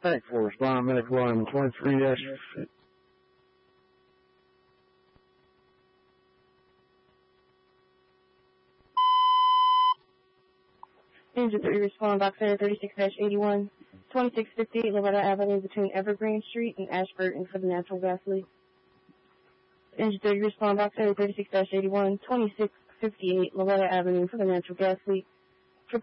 Thank you for responding. Medical line 23-. Engine 3 respond, box area 36-81, 2658 Loretta Avenue between Evergreen Street and Ashburton for the natural gas leak. Engine 3 respond, box area 36-81, 2658 Loretta Avenue for the natural gas leak.